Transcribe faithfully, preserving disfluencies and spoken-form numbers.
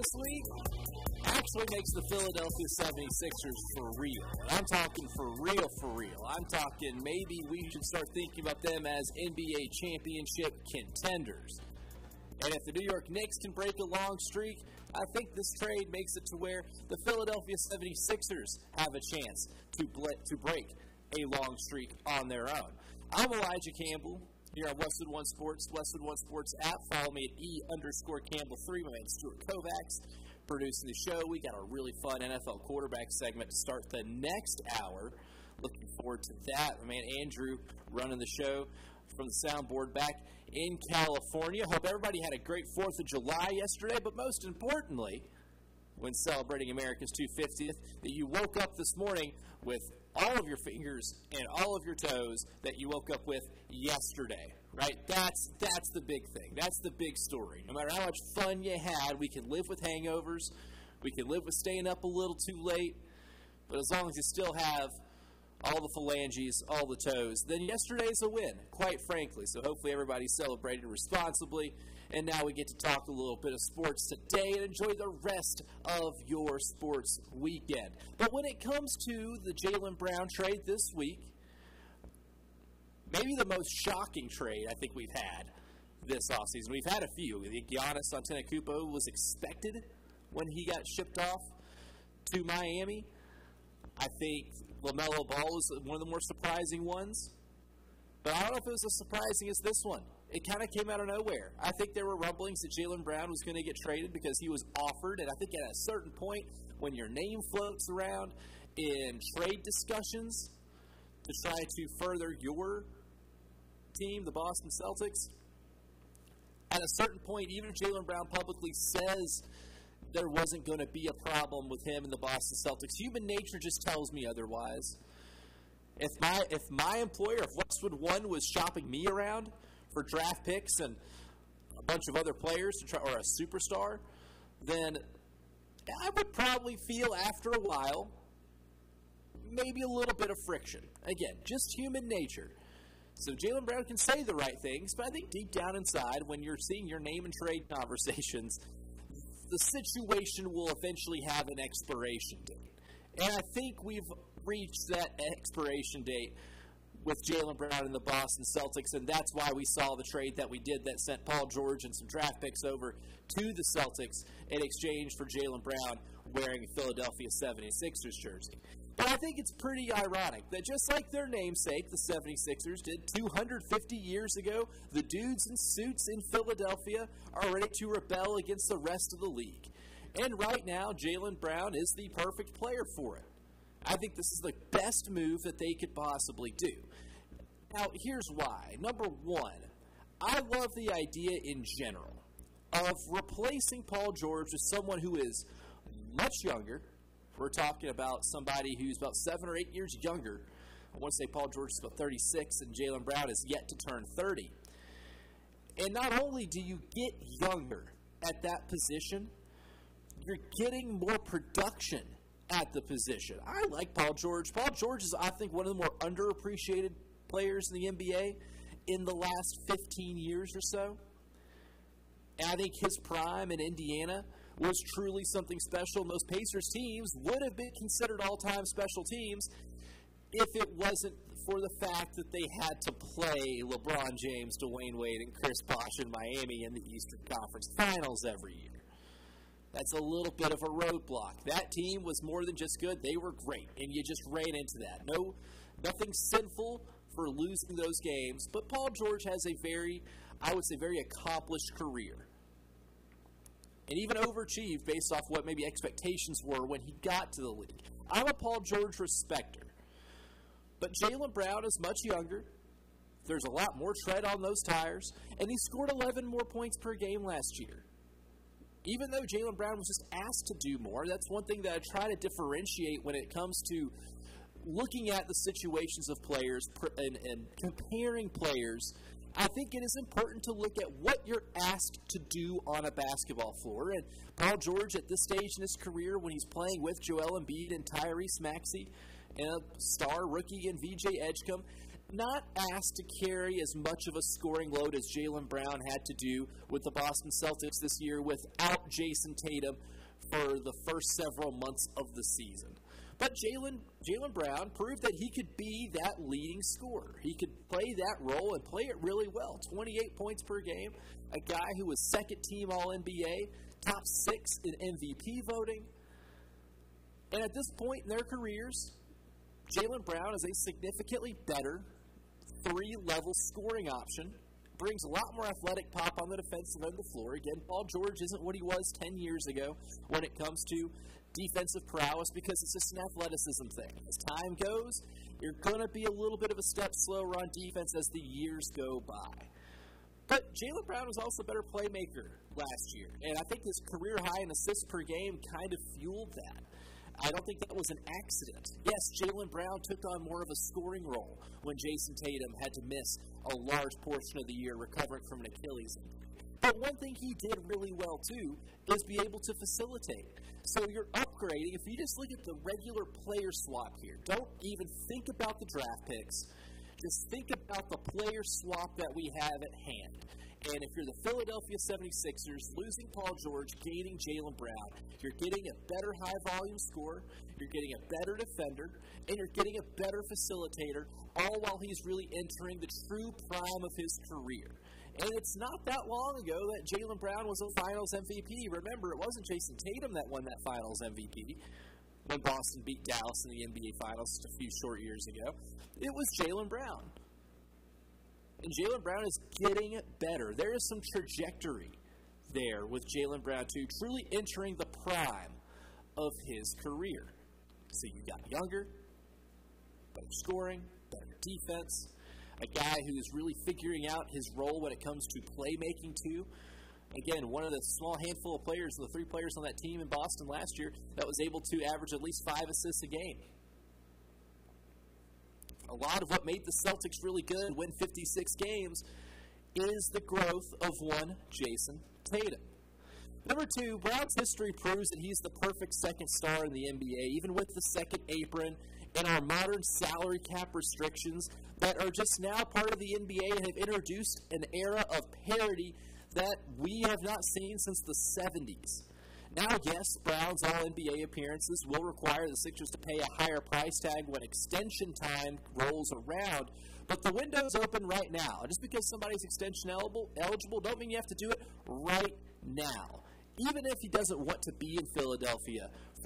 this week actually makes the Philadelphia seventy-sixers for real. And I'm talking for real, for real. I'm talking maybe we should start thinking about them as N B A championship contenders. And if the New York Knicks can break a long streak, I think this trade makes it to where the Philadelphia seventy-sixers have a chance to ble- to break a long streak on their own. I'm Elijah Campbell here on Westwood One Sports, Westwood One Sports app. Follow me at E underscore Campbell three. My man Stuart Kovacs producing the show. We got a really fun N F L quarterback segment to start the next hour. Looking forward to that. My man Andrew running the show from the soundboard back in California. Hope everybody had a great fourth of July yesterday, but most importantly, when celebrating America's two hundred fiftieth, that you woke up this morning with all of your fingers and all of your toes that you woke up with yesterday, right? That's that's the big thing. That's the big story. No matter how much fun you had, we can live with hangovers. We can live with staying up a little too late. But as long as you still have all the phalanges, all the toes, then yesterday's a win, quite frankly. So hopefully everybody celebrated responsibly. And now we get to talk a little bit of sports today and enjoy the rest of your sports weekend. But when it comes to the Jaylen Brown trade this week, maybe the most shocking trade I think we've had this offseason. We've had a few. I think Giannis Antetokounmpo was expected when he got shipped off to Miami. I think LaMelo Ball was one of the more surprising ones. But I don't know if it was as surprising as this one. It kind of came out of nowhere. I think there were rumblings that Jaylen Brown was going to get traded because he was offered. And I think at a certain point, when your name floats around in trade discussions to try to further your team, the Boston Celtics, at a certain point, even if Jaylen Brown publicly says there wasn't going to be a problem with him and the Boston Celtics, human nature just tells me otherwise. If my if my employer, if Westwood One was shopping me around for draft picks and a bunch of other players to try, or a superstar, then I would probably feel after a while maybe a little bit of friction. Again, just human nature. So Jaylen Brown can say the right things, but I think deep down inside, when you're seeing your name and trade conversations, the situation will eventually have an expiration date. And I think we've reached that expiration date with Jaylen Brown and the Boston Celtics, and that's why we saw the trade that we did that sent Paul George and some draft picks over to the Celtics in exchange for Jaylen Brown wearing a Philadelphia seventy-sixers jersey. But I think it's pretty ironic that just like their namesake, the seventy-sixers, did two hundred fifty years ago, the dudes in suits in Philadelphia are ready to rebel against the rest of the league. And right now, Jaylen Brown is the perfect player for it. I think this is the best move that they could possibly do. Now, here's why. Number one, I love the idea in general of replacing Paul George with someone who is much younger. We're talking about somebody who's about seven or eight years younger. I want to say Paul George is about thirty-six, and Jaylen Brown is yet to turn thirty. And not only do you get younger at that position, you're getting more production at the position. I like Paul George. Paul George is, I think, one of the more underappreciated players in the N B A in the last fifteen years or so. And I think his prime in Indiana was truly something special. Most Pacers teams would have been considered all-time special teams if it wasn't for the fact that they had to play LeBron James, Dwayne Wade, and Chris Bosh in Miami in the Eastern Conference Finals every year. That's a little bit of a roadblock. That team was more than just good. They were great, and you just ran into that. No, nothing sinful for losing those games, but Paul George has a very, I would say, very accomplished career. And even overachieved based off what maybe expectations were when he got to the league. I'm a Paul George respecter. But Jaylen Brown is much younger. There's a lot more tread on those tires. And he scored eleven more points per game last year. Even though Jaylen Brown was just asked to do more, that's one thing that I try to differentiate when it comes to looking at the situations of players and, and comparing players. I think it is important to look at what you're asked to do on a basketball floor. And Paul George, at this stage in his career, when he's playing with Joel Embiid and Tyrese Maxey, and a star rookie in V J Edgecombe, not asked to carry as much of a scoring load as Jaylen Brown had to do with the Boston Celtics this year without Jason Tatum for the first several months of the season. But Jaylen Jaylen Brown proved that he could be that leading scorer. He could play that role and play it really well. twenty-eight points per game, a guy who was second-team All N B A, top six in M V P voting. And at this point in their careers, Jaylen Brown is a significantly better three-level scoring option. Brings a lot more athletic pop on the defensive end of the floor. Again, Paul George isn't what he was ten years ago when it comes to defensive prowess because it's just an athleticism thing. As time goes, you're going to be a little bit of a step slower on defense as the years go by. But Jaylen Brown was also a better playmaker last year, and I think his career high in assists per game kind of fueled that. I don't think that was an accident. Yes, Jaylen Brown took on more of a scoring role when Jason Tatum had to miss a large portion of the year recovering from an Achilles injury. But one thing he did really well, too, is be able to facilitate. So you're upgrading. If you just look at the regular player swap here, don't even think about the draft picks. Just think about the player swap that we have at hand. And if you're the Philadelphia seventy-sixers, losing Paul George, gaining Jaylen Brown, you're getting a better high-volume scorer, you're getting a better defender, and you're getting a better facilitator, all while he's really entering the true prime of his career. And it's not that long ago that Jaylen Brown was a Finals M V P. Remember, it wasn't Jason Tatum that won that Finals M V P when Boston beat Dallas in the N B A Finals just a few short years ago. It was Jaylen Brown. And Jaylen Brown is getting better. There is some trajectory there with Jaylen Brown, too, truly entering the prime of his career. So you got younger, better scoring, better defense, a guy who's really figuring out his role when it comes to playmaking, too. Again, one of the small handful of players, the three players on that team in Boston last year, that was able to average at least five assists a game. A lot of what made the Celtics really good, win fifty-six games, is the growth of one Jason Tatum. Number two, Brown's history proves that he's the perfect second star in the N B A, even with the second apron and our modern salary cap restrictions that are just now part of the N B A and have introduced an era of parity that we have not seen since the seventies. Now, yes, Brown's All N B A appearances will require the Sixers to pay a higher price tag when extension time rolls around, but the window's open right now. Just because somebody's extension eligible, eligible don't mean you have to do it right now. Even if he doesn't want to be in Philadelphia